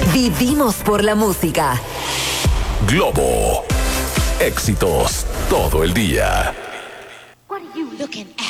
Vivimos por la música. Globo. Éxitos todo el día. What are you looking at?